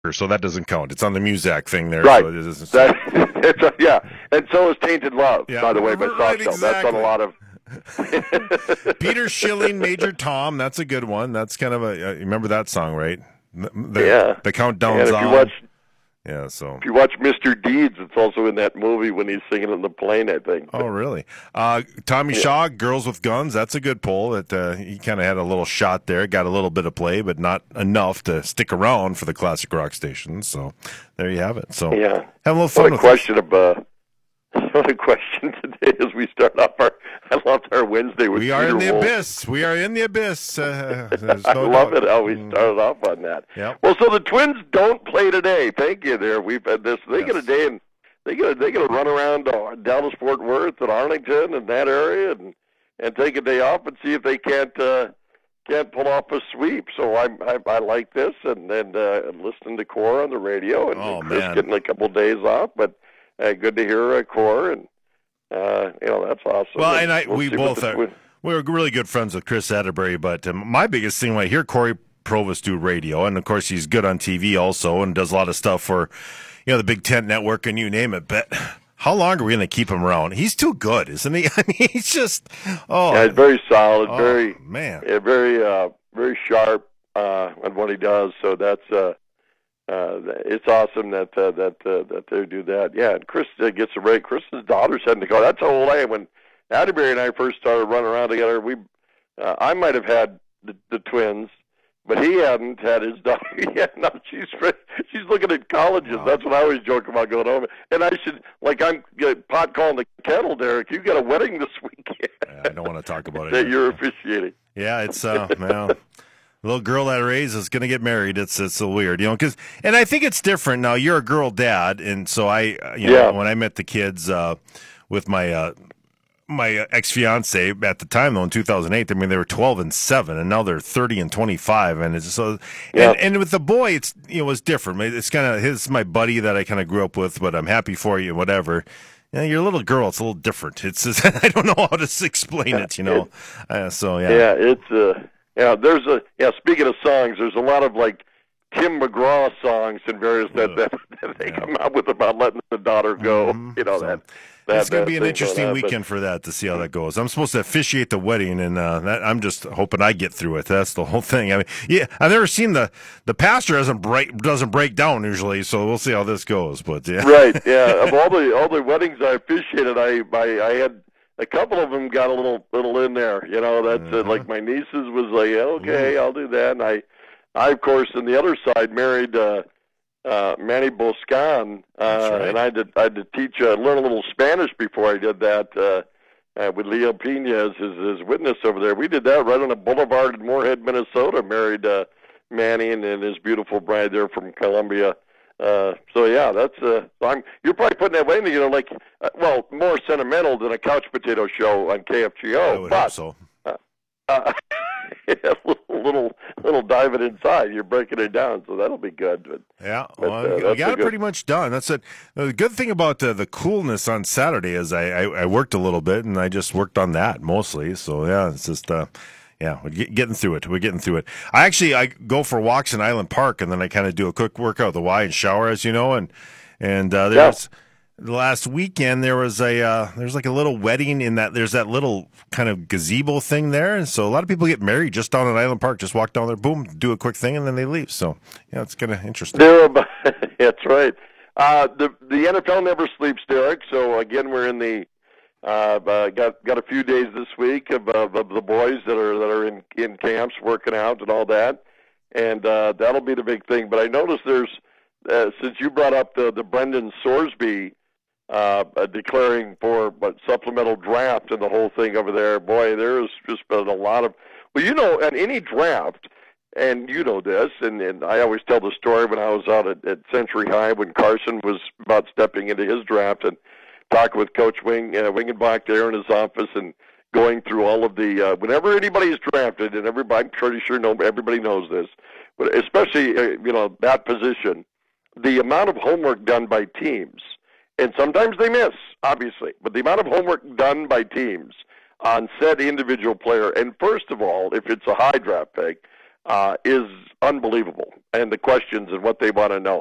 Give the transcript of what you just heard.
so that doesn't count. It's on the Muzak thing there. Right. So it isn't, Yeah. And so is Tainted Love, yeah, by the way, by right, Soft Cell. exactly. That's on a lot of... Peter Schilling, Major Tom. That's a good one. That's kind of a. You remember that song, right? The countdown's and if on. you watch, yeah, so if you watch Mr. Deeds, it's also in that movie when he's singing in the plane, I think. Oh, really? Tommy Shaw, Girls with Guns. That's a good poll. That he kind of had a little shot there, got a little bit of play, but not enough to stick around for the classic rock stations. So there you have it. So yeah, have a little fun. What a question today as we start off I loved our Wednesday with We are Peter in the Wolf. abyss. We are in the abyss. I love it how we started off on that. Yep. Well, so the Twins don't play today. Thank you there. We've had this. They get a day and they get to run around Dallas, Fort Worth, and Arlington and that area and take a day off and see if they can't pull off a sweep. So I like this and listening to Core on the radio and Chris getting a couple of days off, but good to hear Core and that's awesome. Well, and we both are. We're really good friends with Chris Atterbury, but my biggest thing when I hear Corey Provis do radio, and of course he's good on TV also and does a lot of stuff for the Big Tent Network and you name it, but how long are we going to keep him around? He's too good, isn't he? I mean, he's just he's very solid, very very sharp on what he does. So that's it's awesome that they do that. Yeah, and Chris gets a break. Chris's daughter's heading to go. That's how old I am. When Atterbury and I first started running around together, I might have had the twins, but he hadn't had his daughter yet. No, she's looking at colleges. Wow. That's what I always joke about going home. And I should, I'm pot calling the kettle, Derek. You got a wedding this weekend. I don't want to talk about it. That you're officiating. Yeah, it's little girl that I raised is going to get married. It's so weird, and I think it's different now. You're a girl dad, and so when I met the kids with my my ex-fiance at the time though in 2008, I mean they were 12 and 7, and now they're 30 and 25, and it's so. And with the boy, it's it was different. It's kind of his my buddy that I kind of grew up with, but I'm happy for you, whatever. Your little girl, it's a little different. It's just, I don't know how to explain it, so yeah. Yeah, it's speaking of songs, there's a lot of Tim McGraw songs and various that they come out with about letting the daughter go. Mm-hmm. It's going to be an interesting weekend for that to see how that goes. I'm supposed to officiate the wedding, and I'm just hoping I get through it. That's the whole thing. I mean, I've never seen the pastor doesn't break down usually, so we'll see how this goes. But yeah, right, yeah. Of all the weddings I officiated, I had. A couple of them got a little in there, that's like my nieces was like, okay, I'll do that. And I of course, on the other side, married Manny Boscan, right. and I had to teach, learn a little Spanish before I did that with Leo Pena as his witness over there. We did that right on a boulevard in Moorhead, Minnesota. Married Manny and his beautiful bride there from Colombia. So yeah, that's you're probably putting that way in, more sentimental than a couch potato show on KFGO. I would hope so. Yeah, little diving inside. You're breaking it down, so that'll be good. I got it pretty much done. That's it. The good thing about the coolness on Saturday is I worked a little bit, and I just worked on that mostly. So yeah, it's just. We're getting through it. We're getting through it. I go for walks in Island Park, and then I kind of do a quick workout at the Y and shower, as you know. And there's the last weekend there's a little wedding in that. There's that little kind of gazebo thing there, and so a lot of people get married just down at Island Park. Just walk down there, boom, do a quick thing, and then they leave. So yeah, it's kind of interesting. That's right. The NFL never sleeps, Derek. So again, we're in the. Got a few days this week of the boys that are in camps working out and all that, and that'll be the big thing. But I noticed there's since you brought up the Brendan Sorsby declaring for supplemental draft and the whole thing over there. Boy, there's just been a lot of at any draft, and you know this, and I always tell the story when I was out at Century High when Carson was about stepping into his draft and. Talking with Coach Wingenbach there in his office and going through all of the whenever anybody is drafted, and everybody, I'm pretty sure everybody knows this, but especially that position, the amount of homework done by teams, and sometimes they miss, obviously, but the amount of homework done by teams on said individual player, and first of all, if it's a high draft pick, is unbelievable, and the questions and what they want to know.